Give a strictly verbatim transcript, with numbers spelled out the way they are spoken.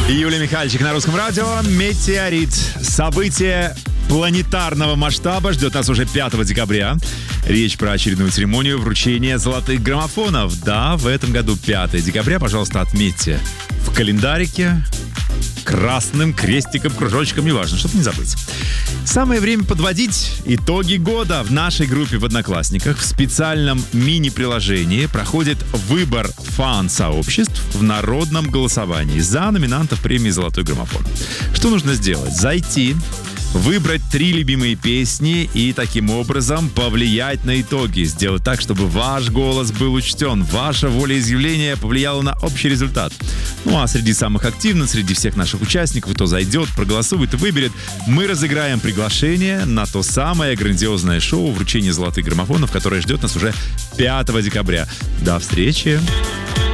Юлия Михальчик на Русском радио. Метеорит. Событие планетарного масштаба ждет нас уже пятого декабря. Речь про очередную церемонию вручения золотых граммофонов. Да, в этом году пятого декабря, пожалуйста, отметьте в календарике красным крестиком, кружочком, неважно, чтобы не забыть. Самое время подводить итоги года. В нашей группе в Одноклассниках в специальном мини-приложении проходит выбор фан-сообществ в народном голосовании за номинантов премии «Золотой граммофон». Что нужно сделать? Зайти, выбрать три любимые песни и таким образом повлиять на итоги. Сделать так, чтобы ваш голос был учтен, ваше волеизъявление повлияло на общий результат. Ну а среди самых активных, среди всех наших участников, кто зайдет, проголосует и выберет, мы разыграем приглашение на то самое грандиозное шоу вручения золотых граммофонов, которое ждет нас уже пятого декабря. До встречи!